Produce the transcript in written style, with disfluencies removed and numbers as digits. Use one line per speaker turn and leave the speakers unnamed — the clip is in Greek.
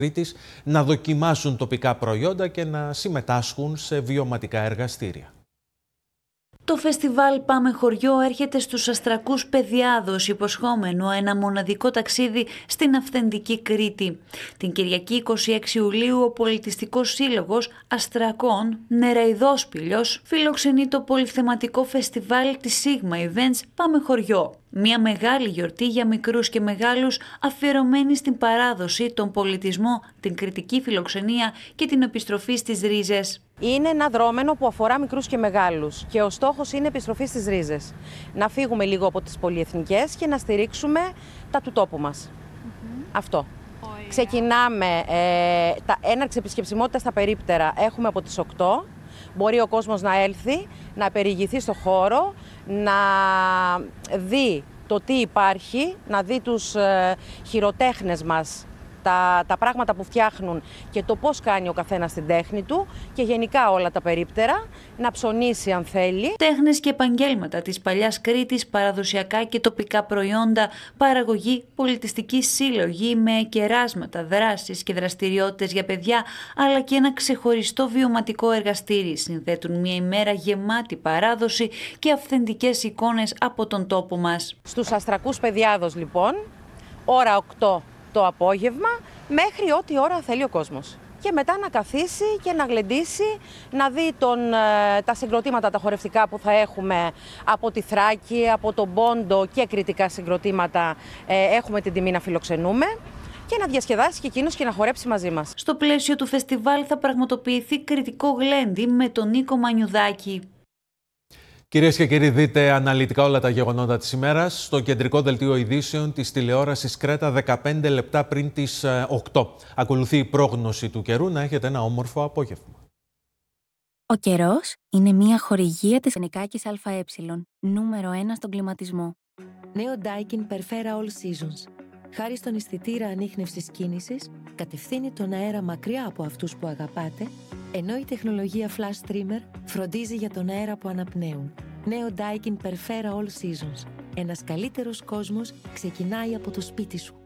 Κρήτης να δοκιμάσουν τοπικά προϊόντα και να συμμετάσχουν σε βιωματικά εργαστήρια.
Το φεστιβάλ Πάμε Χωριό έρχεται στους αστρακούς παιδιάδος, υποσχόμενο ένα μοναδικό ταξίδι στην αυθεντική Κρήτη. Την Κυριακή 26 Ιουλίου ο Πολιτιστικός Σύλλογος Αστρακών Νεραϊδόσπηλιος φιλοξενεί το πολυθεματικό φεστιβάλ της Sigma Events Πάμε Χωριό. Μια μεγάλη γιορτή για μικρούς και μεγάλους αφιερωμένη στην παράδοση, τον πολιτισμό, την κριτική φιλοξενία και την επιστροφή στις ρίζες.
Είναι ένα δρόμενο που αφορά μικρούς και μεγάλους και ο στόχος είναι επιστροφή στις ρίζες. Να φύγουμε λίγο από τις πολυεθνικές και να στηρίξουμε τα του τόπου μας. Αυτό. Ξεκινάμε, έναρξη επισκεψιμότητας στα περίπτερα έχουμε από τις 8. Μπορεί ο κόσμος να έλθει, να περιηγηθεί στο χώρο, να δει το τι υπάρχει, να δει τους χειροτέχνες μας, τα πράγματα που φτιάχνουν και το πώς κάνει ο καθένας την τέχνη του και γενικά όλα τα περίπτερα, να ψωνίσει αν θέλει.
Τέχνες και επαγγέλματα της παλιάς Κρήτης, παραδοσιακά και τοπικά προϊόντα, παραγωγή, πολιτιστική σύλλογη με κεράσματα, δράσεις και δραστηριότητες για παιδιά, αλλά και ένα ξεχωριστό βιωματικό εργαστήρι συνθέτουν μια ημέρα γεμάτη παράδοση και αυθεντικές εικόνες από τον τόπο μας.
Στους αστρακούς παιδιάδος λοιπόν, ώρα 8 το απόγευμα, μέχρι ό,τι ώρα θέλει ο κόσμος. Και μετά να καθίσει και να γλεντήσει, να δει τα συγκροτήματα τα χορευτικά που θα έχουμε από τη Θράκη, από τον Πόντο και κριτικά συγκροτήματα έχουμε την τιμή να φιλοξενούμε και να διασκεδάσει και εκείνος και να χορέψει μαζί μας.
Στο πλαίσιο του φεστιβάλ θα πραγματοποιηθεί κριτικό γλέντι με τον Νίκο Μανιουδάκη.
Κυρίες και κύριοι, δείτε αναλυτικά όλα τα γεγονότα της ημέρας στο κεντρικό δελτίο ειδήσεων της τηλεόρασης Κρέτα 15 λεπτά πριν τις 8. Ακολουθεί η πρόγνωση του καιρού. Να έχετε ένα όμορφο απόγευμα.
Ο καιρός είναι μια χορηγία της Νικάκης ΑΕ, νούμερο 1 στον κλιματισμό.
Νέο Daikin Perfera All Seasons. Χάρη στον αισθητήρα ανίχνευσης κίνησης, κατευθύνει τον αέρα μακριά από αυτούς που αγαπάτε, ενώ η τεχνολογία Flash Trimmer φροντίζει για τον αέρα που αναπνέουν. Νέο Daikin Perfera All Seasons. Ένας καλύτερος κόσμος ξεκινάει από το σπίτι σου.